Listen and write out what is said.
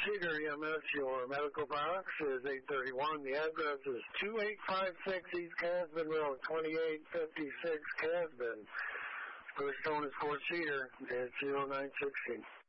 Cedar EMS, your medical box is 831. The address is 2856 East Casbin Road, 2856 Casbin. First phone is Fort Cedar. It's 0916.